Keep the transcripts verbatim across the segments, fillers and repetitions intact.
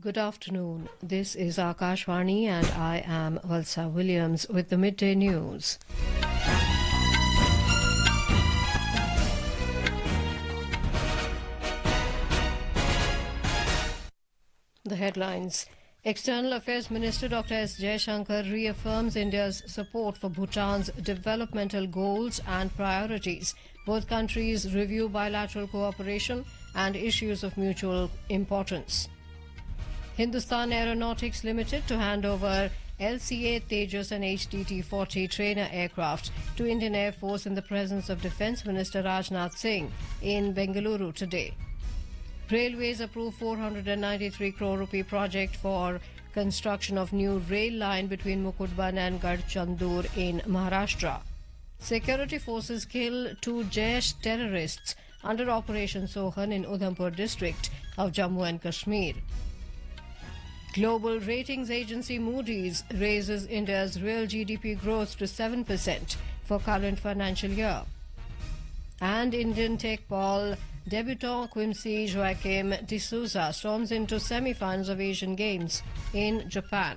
Good afternoon. This is Akashvani and I am Valsa Williams with the midday news. The headlines. External Affairs Minister Doctor S. Jaishankar reaffirms India's support for Bhutan's developmental goals and priorities. Both countries review bilateral cooperation and issues of mutual importance. Hindustan Aeronautics Limited to hand over L C A Tejas and H T T forty trainer aircraft to Indian Air Force in the presence of Defence Minister Rajnath Singh in Bengaluru today. Railways approved four hundred ninety-three crore rupee project for construction of new rail line between Mukutban and Gadchandur in Maharashtra. Security forces kill two Jaish terrorists under Operation Sohan in Udhampur district of Jammu and Kashmir. Global ratings agency Moody's raises India's real G D P growth to seven percent for current financial year. And Indian tech ball debutant Quimsi Joaquim D'Souza storms into semi-finals of Asian Games in Japan.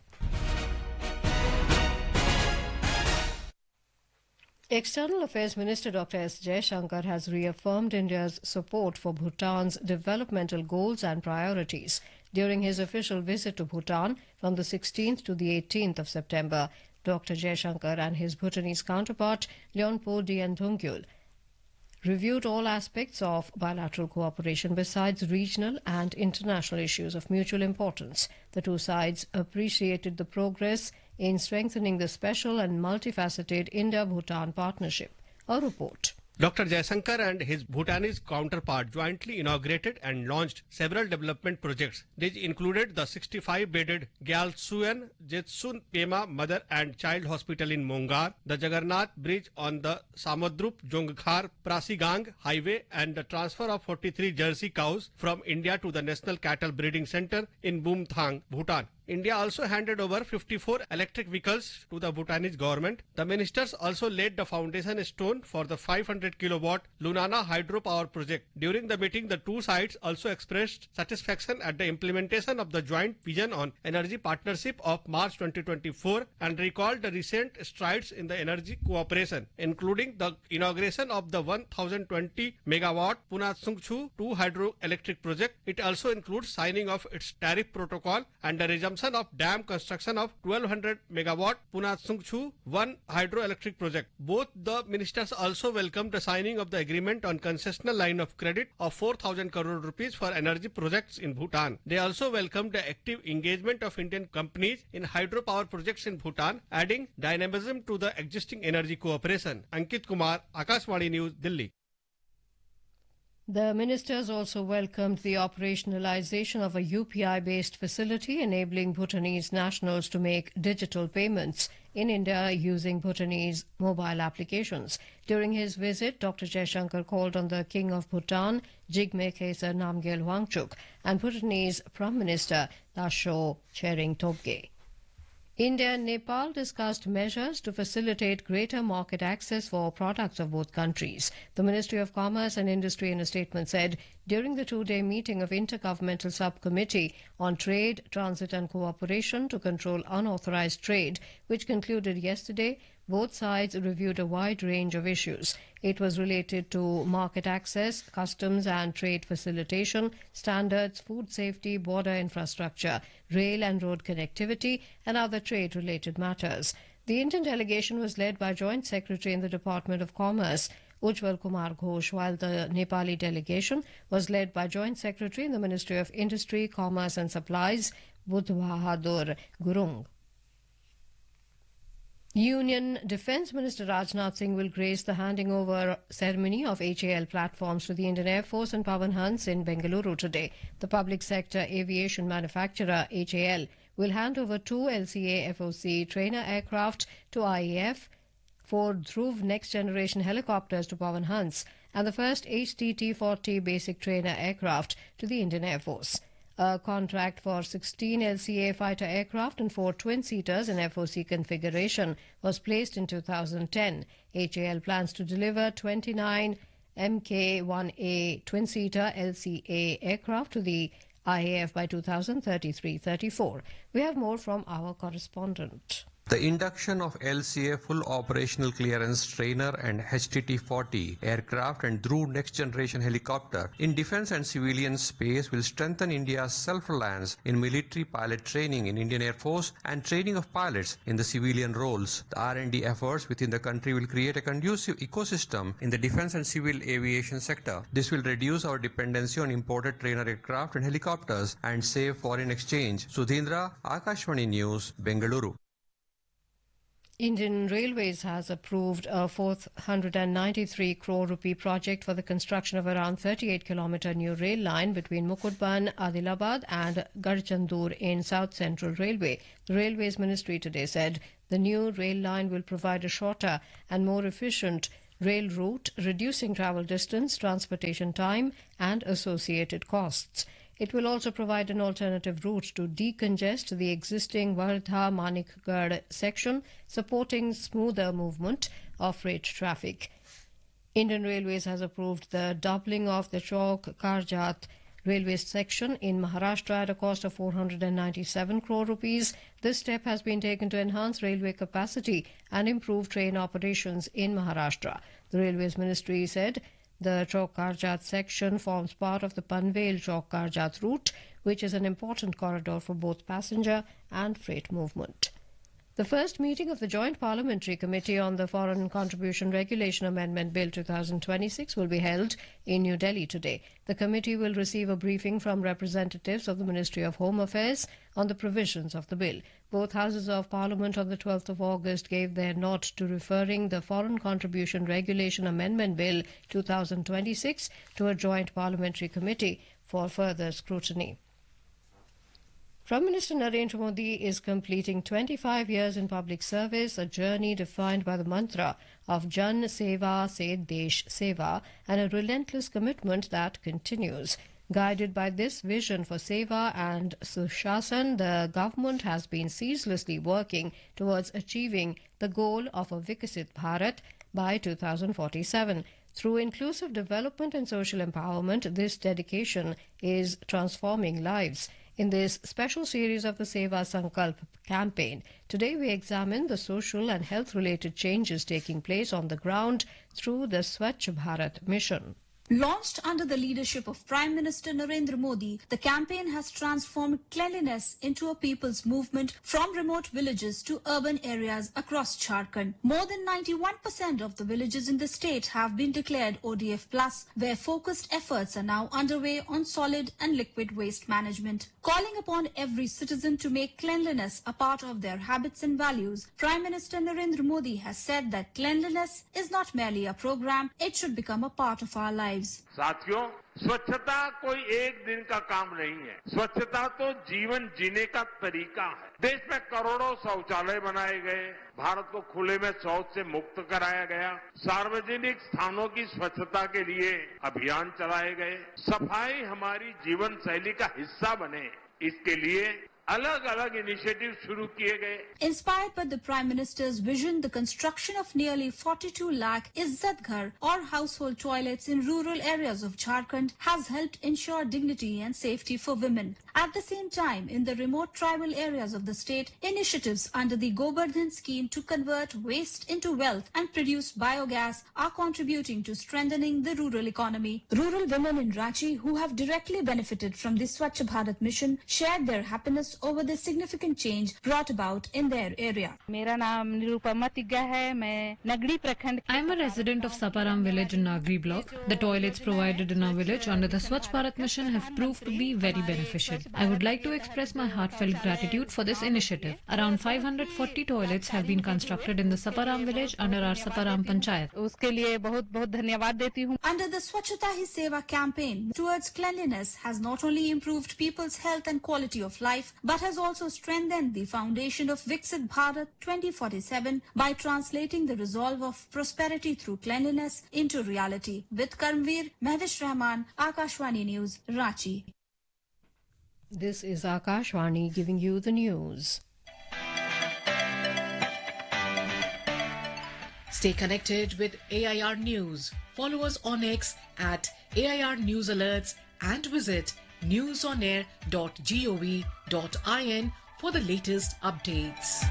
External Affairs Minister Doctor S. Jaishankar has reaffirmed India's support for Bhutan's developmental goals and priorities during his official visit to Bhutan from the sixteenth to the eighteenth of September. Doctor Jaishankar and his Bhutanese counterpart Leonpo Dianthungkyul reviewed all aspects of bilateral cooperation besides regional and international issues of mutual importance. The two sides appreciated the progress in strengthening the special and multifaceted India-Bhutan partnership. A report. Doctor Jaishankar and his Bhutanese counterpart jointly inaugurated and launched several development projects. These included the sixty-five bedded Gyaltsuyan Jetsun Pema Mother and Child Hospital in Mongar, the Jagannath Bridge on the Samudrup Jongkhar Prasigang Highway, and the transfer of forty-three Jersey cows from India to the National Cattle Breeding Center in Bumthang, Bhutan. India also handed over fifty-four electric vehicles to the Bhutanese government. The ministers also laid the foundation stone for the five hundred kilowatt Lunana hydropower project. During the meeting, the two sides also expressed satisfaction at the implementation of the joint vision on energy partnership of March twenty twenty-four and recalled the recent strides in the energy cooperation, including the inauguration of the one thousand twenty megawatt Punatsungchu two hydroelectric project. It also includes signing of its tariff protocol and the resumption of dam construction of twelve hundred megawatt Punatsungchu one hydroelectric project. Both the ministers also welcomed the signing of the agreement on concessional line of credit of four thousand crore rupees for energy projects in Bhutan. They also welcomed the active engagement of Indian companies in hydropower projects in Bhutan, adding dynamism to the existing energy cooperation. Ankit Kumar, Akashvani News, Delhi. The ministers also welcomed the operationalization of a U P I-based facility enabling Bhutanese nationals to make digital payments in India using Bhutanese mobile applications. During his visit, Doctor Jaishankar called on the King of Bhutan, Jigme Khesar Namgyel Wangchuk, and Bhutanese Prime Minister Dasho Tshering Tobgay. India and Nepal discussed measures to facilitate greater market access for products of both countries. The Ministry of Commerce and Industry in a statement said during the two-day meeting of Intergovernmental Subcommittee on Trade, Transit and Cooperation to Control Unauthorized Trade, which concluded yesterday, both sides reviewed a wide range of issues. It was related to market access, customs and trade facilitation, standards, food safety, border infrastructure, rail and road connectivity, and other trade-related matters. The Indian delegation was led by Joint Secretary in the Department of Commerce, Ujjwal Kumar Ghosh, while the Nepali delegation was led by Joint Secretary in the Ministry of Industry, Commerce and Supplies, Budh Bahadur Gurung. Union Defence Minister Rajnath Singh will grace the handing over ceremony of H A L platforms to the Indian Air Force and Pawan Hans in Bengaluru today. The public sector aviation manufacturer H A L will hand over two L C A F O C trainer aircraft to I A F, four Dhruv next generation helicopters to Pawan Hans, and the first H T T forty basic trainer aircraft to the Indian Air Force. A contract for sixteen L C A fighter aircraft and four twin-seaters in F O C configuration was placed in two thousand ten. H A L plans to deliver twenty-nine M K one A twin-seater L C A aircraft to the I A F by two thousand thirty-three thirty-four. We have more from our correspondent. The induction of L C A full operational clearance trainer and H T T forty aircraft and Dhruv next generation helicopter in defense and civilian space will strengthen India's self-reliance in military pilot training in Indian Air Force and training of pilots in the civilian roles. The R and D efforts within the country will create a conducive ecosystem in the defense and civil aviation sector. This will reduce our dependency on imported trainer aircraft and helicopters and save foreign exchange. Sudhindra, Akashvani News, Bengaluru. Indian Railways has approved a four hundred ninety-three crore rupee project for the construction of around thirty-eight kilometre new rail line between Mukutban, Adilabad and Garchandur in South Central Railway. The Railways Ministry today said the new rail line will provide a shorter and more efficient rail route, reducing travel distance, transportation time and associated costs. It will also provide an alternative route to decongest the existing Wardha-Manikgarh section, supporting smoother movement of freight traffic. Indian Railways has approved the doubling of the Chowk-Karjat railway section in Maharashtra at a cost of four hundred ninety-seven crore rupees. This step has been taken to enhance railway capacity and improve train operations in Maharashtra. The Railways Ministry said the Chowk-Karjat section forms part of the Panvel-Chowk-Karjat route, which is an important corridor for both passenger and freight movement. The first meeting of the Joint Parliamentary Committee on the Foreign Contribution Regulation Amendment Bill two thousand twenty-six will be held in New Delhi today. The committee will receive a briefing from representatives of the Ministry of Home Affairs on the provisions of the bill. Both houses of Parliament on the twelfth of August gave their nod to referring the Foreign Contribution Regulation Amendment Bill two thousand twenty-six to a Joint Parliamentary Committee for further scrutiny. Prime Minister Narendra Modi is completing twenty-five years in public service, a journey defined by the mantra of Jan Seva Se Desh Seva and a relentless commitment that continues. Guided by this vision for Seva and Sushasana, the government has been ceaselessly working towards achieving the goal of a Vikasit Bharat by two thousand forty-seven. Through inclusive development and social empowerment, this dedication is transforming lives. In this special series of the Seva Sankalp campaign, today we examine the social and health-related changes taking place on the ground through the Swachh Bharat mission. Launched under the leadership of Prime Minister Narendra Modi, the campaign has transformed cleanliness into a people's movement from remote villages to urban areas across Jharkhand. More than ninety-one percent of the villages in the state have been declared O D F plus, where focused efforts are now underway on solid and liquid waste management. Calling upon every citizen to make cleanliness a part of their habits and values, Prime Minister Narendra Modi has said that cleanliness is not merely a program, it should become a part of our lives. साथियों, स्वच्छता कोई एक दिन का काम नहीं है। स्वच्छता तो जीवन जीने का तरीका है। देश में करोड़ों शौचालय बनाए गए, भारत को खुले में शौच से मुक्त कराया गया, सार्वजनिक स्थानों की स्वच्छता के लिए अभियान चलाए गए, सफाई हमारी जीवन शैली का हिस्सा बने, इसके लिए अलग अलग इनिशिएटिव शुरू किए गए। Inspired by the Prime Minister's vision, the construction of nearly forty-two lakh Izzat Ghar or household toilets in rural areas of Jharkhand has helped ensure dignity and safety for women. At the same time, in the remote tribal areas of the state, initiatives under the Gobardhan scheme to convert waste into wealth and produce biogas are contributing to strengthening the rural economy. Rural women in Ranchi who have directly benefited from the Swachh Bharat mission shared their happiness over the significant change brought about in their area. मेरा नाम निरूपमा तिग्गा है, मैं नगड़ी प्रखंड। I am a resident of Saparam village in Nagri block. The toilets provided in our village under the Swachh Bharat mission have proved to be very beneficial. I would like to express my heartfelt gratitude for this initiative. Around five hundred forty toilets have been constructed in the Saparam village under our Saparam Panchayat. उसके लिए बहुत बहुत धन्यवाद देती हूँ। Under the Swachhata Hi Seva campaign towards cleanliness has not only improved people's health and quality of life, but has also strengthened the foundation of Viksit Bharat twenty forty-seven by translating the resolve of prosperity through cleanliness into reality. With Karmveer, Mahvish Rahman, Akashvani News, Ranchi. This is Akashvani giving you the news. Stay connected with A I R News. Follow us on X at A I R News Alerts and visit newsonair dot gov dot in for the latest updates.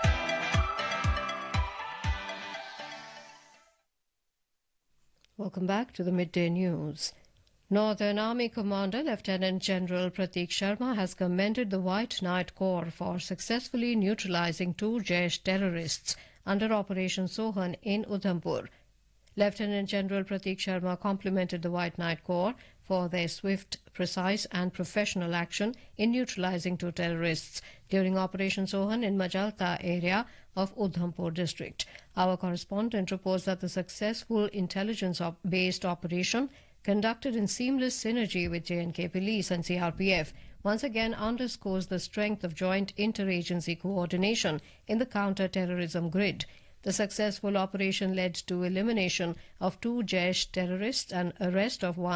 Welcome back to the Midday News. Northern Army Commander Lieutenant General Prateek Sharma has commended the White Knight Corps for successfully neutralizing two Jaish terrorists under Operation Sohan in Udhampur. Lieutenant General Prateek Sharma complimented the White Knight Corps for their swift, precise and professional action in neutralizing two terrorists during Operation Sohan in Majalta area of Udhampur district. Our correspondent reports that the successful intelligence-based operation conducted in seamless synergy with J and K Police and C R P F once again underscores the strength of joint interagency coordination in the counter-terrorism grid. The successful operation led to elimination of two Jaish terrorists and arrest of one